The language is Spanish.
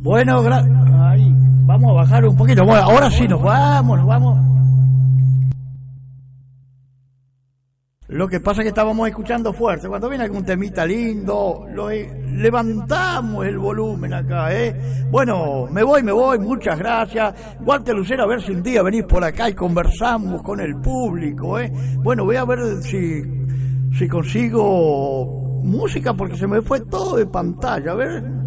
Bueno, ahí, vamos a bajar un poquito. Bueno, ahora sí nos vamos. Lo que pasa es que estábamos escuchando fuerte. Cuando viene algún temita lindo, levantamos el volumen acá, Bueno, me voy, muchas gracias. Walter Lucero, a ver si un día venís por acá y conversamos con el público, Bueno, voy a ver si consigo música porque se me fue todo de pantalla. A ver.